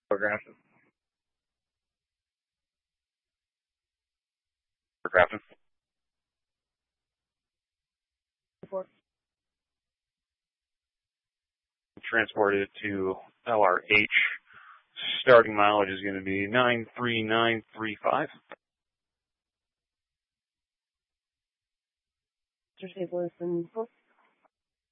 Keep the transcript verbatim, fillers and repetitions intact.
Grafton. For Grafton. Transported to L R H. Starting mileage is going to be nine three nine three five. Interstate Wilson,